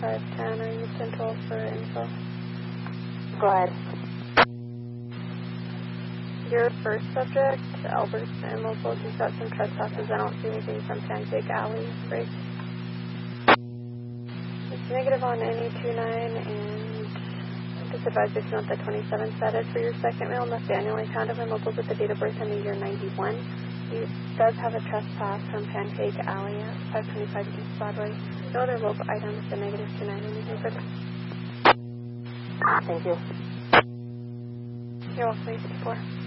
510. Are you 1012 for info? Go ahead. Your first subject, Albert Immobile, he's got some trespasses. I don't see anything from Pancake Alley break. It's negative on NE29, and just advise you to note that 27 status for your second male, Nathaniel Kind of Immobile with the date of birth in the year 91. He does have a trespass from Pancake Alley at 525 East Broadway. No other local items, the negative 29, anything further. Thank you. You're welcome, 64.